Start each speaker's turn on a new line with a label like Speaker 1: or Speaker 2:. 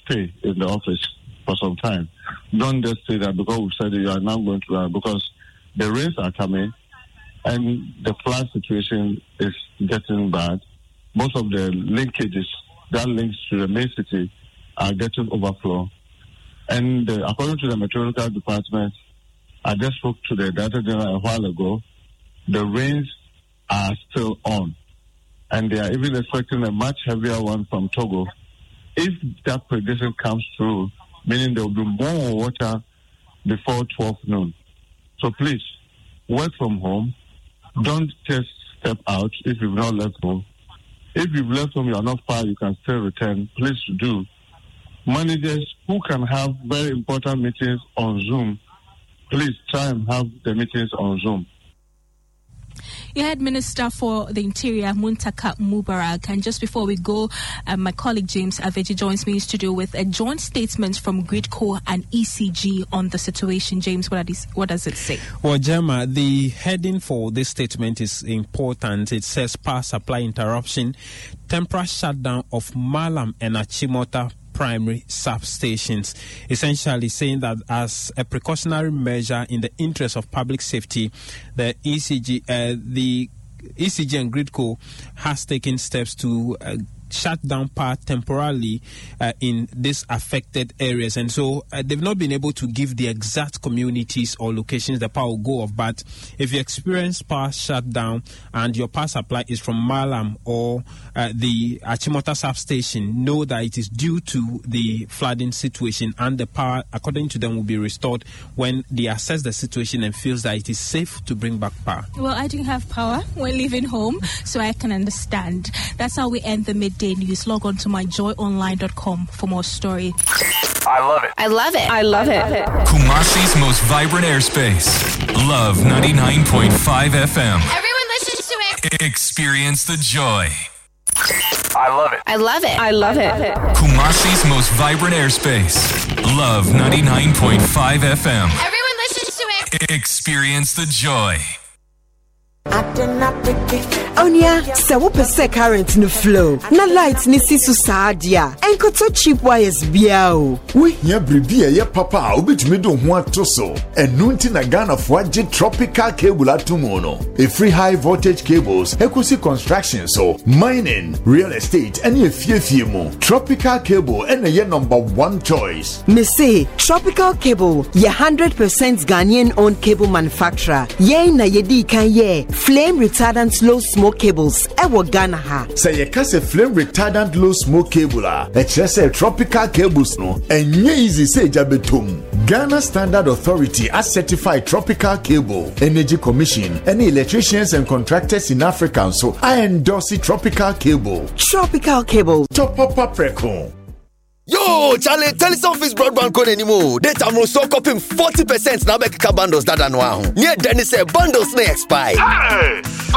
Speaker 1: stay in the office for some time. Don't just say that because we said you are now going to run, because the rains are coming and the flood situation is getting bad. Most of the linkages that links to the main city are getting overflow. And according to the meteorological department, I just spoke to the Director General a while ago, the rains are still on. And they are even expecting a much heavier one from Togo. If that prediction comes through, meaning there will be more water before 12 noon. So please, work from home. Don't just step out if you've not left home. If you've left home, you are not far, you can still return. Please do. Managers who can have very important meetings on Zoom, please try and have the meetings on Zoom.
Speaker 2: You had Minister for the Interior, Muntaka Mubarak. And just before we go, my colleague James Aveji joins me in studio with a joint statement from GridCo and ECG on the situation. James, what does it say?
Speaker 3: Well, Gemma, the heading for this statement is important. It says power supply interruption, temporary shutdown of Malam and Achimota primary substations, essentially saying that as a precautionary measure in the interest of public safety, the ECG and GridCo has taken steps to shut down power temporarily in these affected areas. And so they've not been able to give the exact communities or locations the power will go off. But if you experience power shutdown and your power supply is from Malam or the Achimota substation, know that it is due to the flooding situation, and the power, according to them, will be restored when they assess the situation and feels that it is safe to bring back power.
Speaker 2: Well, I do have power when leaving home, so I can understand. That's how we end the midday news. Log on to myjoyonline.com for more story.
Speaker 4: I love it.
Speaker 5: I love it. I love it.
Speaker 4: Kumasi's most vibrant airspace. Love 99.5 FM.
Speaker 5: Everyone listens to it.
Speaker 4: Experience the joy. I love it.
Speaker 5: I love it. I love it.
Speaker 4: Kumasi's most vibrant airspace. Love 99.5 FM.
Speaker 5: Everyone listens to it.
Speaker 4: Experience the joy.
Speaker 6: Onya, se wo pese current no flow. Na light ni si so saadia. Enkoto cheap wires bia o.
Speaker 7: We hia bribi ye papa obetumi do ho atoso. Enu nti na Ghana fo age tropical cable atomo no. A free high voltage cables, equity construction so, mining, real estate, and ye fie mo. Tropical cable and ye number one choice.
Speaker 6: Me say Tropical Cable, ye 100% Ghanaian owned cable manufacturer. Ye na ye di kan ye flame retardant low smoke cables ewo Ghana ha.
Speaker 7: Say ye kase flame retardant low smoke cable a say tropical cables no enye easy say jabetum. Ghana Standard Authority has certified Tropical Cable, Energy Commission, and electricians and contractors in Africa, so I endorse Tropical Cable.
Speaker 6: Tropical Cable.
Speaker 7: Top up preco.
Speaker 8: Yo, Charlie, Telesurface broadband code anymore. Data will stock up in 40% now. Make bundles that are now. Near Dennis said bundles may expire.
Speaker 4: Hey!